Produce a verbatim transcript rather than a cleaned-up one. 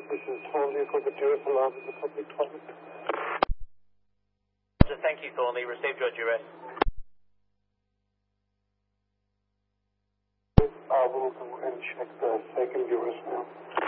This is Thornley for the duress alarm in the public toilet. Thank you, Thornley. Received your duress. I will go and check the second duress now.